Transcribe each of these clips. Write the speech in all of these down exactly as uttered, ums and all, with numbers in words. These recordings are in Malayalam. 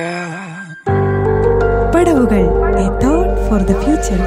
പടവുകൾ, a thought for the future.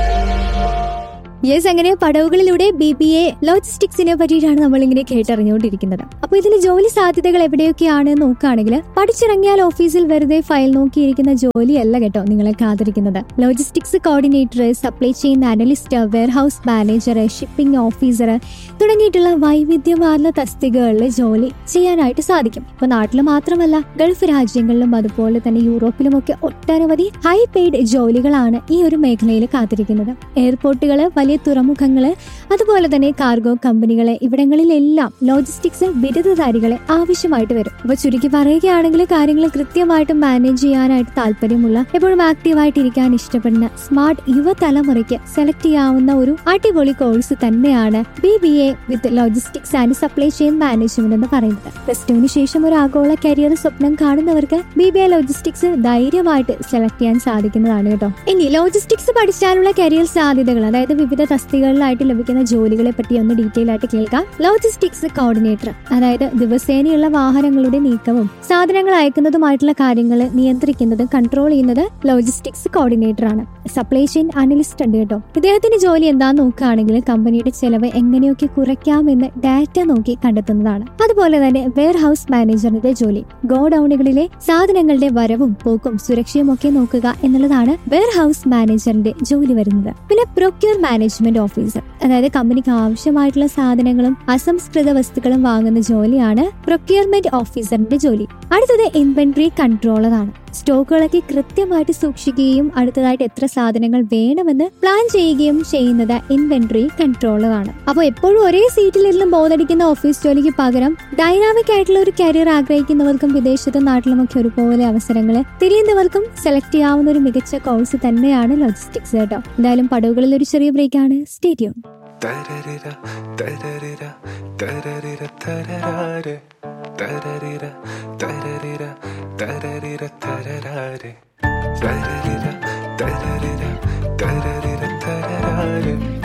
Yes, അങ്ങനെ പടവുകളിലൂടെ ബി ബി എ ലോജിസ്റ്റിക്സിനെ പറ്റിയിട്ടാണ് നമ്മളിങ്ങനെ കേട്ടറിഞ്ഞുകൊണ്ടിരിക്കുന്നത്. അപ്പൊ ഇതിന് ജോലി സാധ്യതകൾ എവിടെയൊക്കെയാണ് നോക്കുകയാണെങ്കിൽ, പഠിച്ചിറങ്ങിയാൽ ഓഫീസിൽ വെറുതെ ഫയൽ നോക്കിയിരിക്കുന്ന ജോലിയല്ല കേട്ടോ നിങ്ങളെ കാത്തിരിക്കുന്നത്. Logistics coordinator, supply chain analyst, warehouse manager, shipping officer തുടങ്ങിയിട്ടുള്ള വൈവിധ്യമാർന്ന തസ്തികകളിൽ ജോലി ചെയ്യാനായിട്ട് സാധിക്കും. ഇപ്പൊ നാട്ടിൽ മാത്രമല്ല, ഗൾഫ് രാജ്യങ്ങളിലും അതുപോലെ തന്നെ യൂറോപ്പിലുമൊക്കെ ഒട്ടനവധി ഹൈ പെയ്ഡ് ജോലികളാണ് ഈ ഒരു മേഖലയിൽ കാത്തിരിക്കുന്നത്. എയർപോർട്ടുകള്, വലിയ തുറമുഖങ്ങള്, അതുപോലെ തന്നെ കാർഗോ കമ്പനികളെ, ഇവിടങ്ങളിലെല്ലാം ലോജിസ്റ്റിക്സ് ബിരുദധാരികളെ ആവശ്യമായിട്ട് വരും. അപ്പൊ ചുരുക്കി പറയുകയാണെങ്കിൽ, കാര്യങ്ങൾ കൃത്യമായിട്ട് മാനേജ് ചെയ്യാനായിട്ട് താല്പര്യമുള്ള, എപ്പോഴും ആക്റ്റീവായിട്ട് ഇരിക്കാൻ ഇഷ്ടപ്പെടുന്ന സ്മാർട്ട് യുവതലമുറയ്ക്ക് സെലക്ട് ചെയ്യാവുന്ന ഒരു അടിപൊളി കോഴ്സ് തന്നെയാണ് B B A with logistics and supply chain management എന്ന് പറയുന്നത്. പ്ലസ് ടുവിന് ശേഷം ഒരു ആഗോള കരിയർ സ്വപ്നം കാണുന്നവർക്ക് ബി ബി എ ലോജിസ്റ്റിക്സ് ധൈര്യമായിട്ട് സെലക്ട് ചെയ്യാൻ സാധിക്കുന്നതാണ് കേട്ടോ. ഇനി ലോജിസ്റ്റിക്സ് പഠിച്ചാലുള്ള കരിയർ സാധ്യതകൾ, അതായത് വിവിധ തസ്തികകളിലായിട്ട് ലഭിക്കുന്ന ജോലികളെ പറ്റി ഒന്ന് ഡീറ്റെയിൽ ആയിട്ട് കേൾക്കാം. ലോജിസ്റ്റിക്സ് കോർഡിനേറ്റർ, അതായത് ദിവസേനയുള്ള വാഹനങ്ങളുടെ നീക്കവും സാധനങ്ങൾ അയക്കുന്നതുമായിട്ടുള്ള കാര്യങ്ങൾ നിയന്ത്രിക്കുന്നതും കൺട്രോൾ ചെയ്യുന്നത് ലോജിസ്റ്റിക്സ് കോർഡിനേറ്റർ ആണ്. സപ്ലൈ ചെയിൻ അനലിസ്റ്റ് ഉണ്ട് കേട്ടോ. ഇദ്ദേഹത്തിന്റെ ജോലി എന്താന്ന് നോക്കുകയാണെങ്കിൽ, കമ്പനിയുടെ ചെലവ് എങ്ങനെയൊക്കെ കുറയ്ക്കാമെന്ന് ഡാറ്റ നോക്കി കണ്ടെത്തുന്നതാണ്. അതുപോലെ തന്നെ വെയർഹൌസ് മാനേജറിന്റെ ജോലി, ഗോഡൌണുകളിലെ സാധനങ്ങളുടെ വരവും പോക്കും സുരക്ഷയും ഒക്കെ നോക്കുക എന്നുള്ളതാണ് വെയർഹൌസ് മാനേജറിന്റെ ജോലി വരുന്നത്. പിന്നെ പ്രൊക്യൂർ മാനേജ്മെന്റ് ഓഫീസർ, അതായത് കമ്പനിക്ക് ആവശ്യമായിട്ടുള്ള സാധനങ്ങളും അസംസ്കൃത വസ്തുക്കളും വാങ്ങുന്ന ജോലിയാണ് പ്രൊക്യൂർമെന്റ് ഓഫീസറിന്റെ ജോലി. അടുത്തത് ഇൻവെന്ററി കൺട്രോളർ ആണ്. സ്റ്റോക്കുകളൊക്കെ കൃത്യമായിട്ട് സൂക്ഷിക്കുകയും അടുത്തതായിട്ട് എത്ര സാധനങ്ങൾ വേണമെന്ന് പ്ലാൻ ചെയ്യുകയും ചെയ്യുന്നത് ഇൻവെന്ററി കൺട്രോളർ ആണ്. അപ്പോൾ എപ്പോഴും ഒരേ സീറ്റിലിരുന്ന് ബോധടിക്കുന്ന ഓഫീസ് ജോലിക്ക് പകരം ഡൈനാമിക് ആയിട്ടുള്ള ഒരു കരിയർ ആഗ്രഹിക്കുന്നവർക്കും വിദേശത്തും നാട്ടിലുമൊക്കെ ഒരുപോലെ അവസരങ്ങൾ തിരിയുന്നവർക്കും സെലക്ട് ചെയ്യാവുന്ന ഒരു മികച്ച കോഴ്സ് തന്നെയാണ് ലോജിസ്റ്റിക്സ് കേട്ടോ. എന്തായാലും പടവുകളിൽ ഒരു ചെറിയ ബ്രേക്ക് ആണ്. Stay tune. Tararira, tararira, tararira, tararare. Tararira, tararira, tararira, tararare. Tararira, tararira, tararira, tararare.